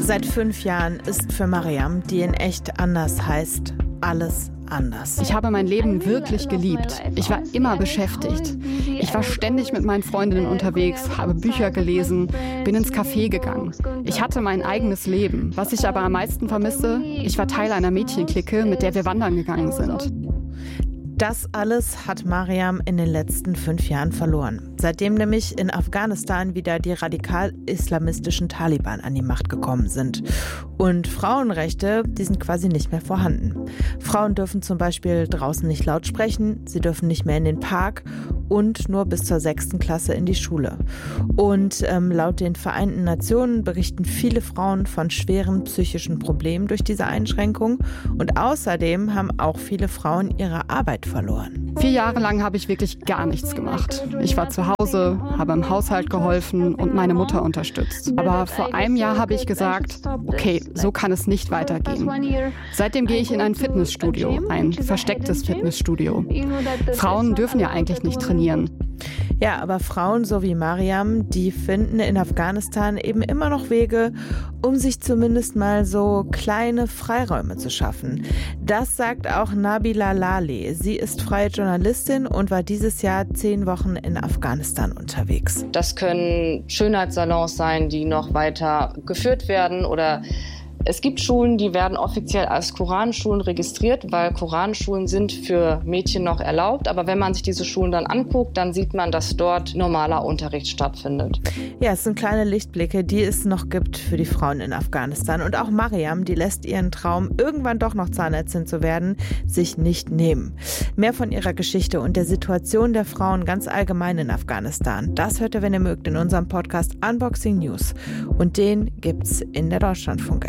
Seit 5 Jahren ist für Mariam, die in echt anders heißt, alles anders. Ich habe mein Leben wirklich geliebt. Ich war immer beschäftigt. Ich war ständig mit meinen Freundinnen unterwegs, habe Bücher gelesen, bin ins Café gegangen. Ich hatte mein eigenes Leben. Was ich aber am meisten vermisse, ich war Teil einer Mädchenklicke, mit der wir wandern gegangen sind. Das alles hat Mariam in den letzten 5 Jahren verloren. Seitdem nämlich in Afghanistan wieder die radikal-islamistischen Taliban an die Macht gekommen sind. Und Frauenrechte, die sind quasi nicht mehr vorhanden. Frauen dürfen zum Beispiel draußen nicht laut sprechen, sie dürfen nicht mehr in den Park und nur bis zur 6. Klasse in die Schule. Und laut den Vereinten Nationen berichten viele Frauen von schweren psychischen Problemen durch diese Einschränkung. Und außerdem haben auch viele Frauen ihre Arbeit verloren. 4 Jahre lang habe ich wirklich gar nichts gemacht. Ich war zu Hause, habe im Haushalt geholfen und meine Mutter unterstützt. Aber vor einem Jahr habe ich gesagt, okay, so kann es nicht weitergehen. Seitdem gehe ich in ein Fitnessstudio, ein verstecktes Fitnessstudio. Frauen dürfen ja eigentlich nicht trainieren. Ja, aber Frauen so wie Mariam, die finden in Afghanistan eben immer noch Wege, um sich zumindest mal so kleine Freiräume zu schaffen. Das sagt auch Nabila Lali. Sie ist freie Journalistin und war dieses Jahr 10 Wochen in Afghanistan unterwegs. Das können Schönheitssalons sein, die noch weiter geführt werden, oder es gibt Schulen, die werden offiziell als Koranschulen registriert, weil Koranschulen sind für Mädchen noch erlaubt. Aber wenn man sich diese Schulen dann anguckt, dann sieht man, dass dort normaler Unterricht stattfindet. Ja, es sind kleine Lichtblicke, die es noch gibt für die Frauen in Afghanistan. Und auch Mariam, die lässt ihren Traum, irgendwann doch noch Zahnärztin zu werden, sich nicht nehmen. Mehr von ihrer Geschichte und der Situation der Frauen ganz allgemein in Afghanistan, das hört ihr, wenn ihr mögt, in unserem Podcast Unboxing News. Und den gibt's in der Deutschlandfunk-App.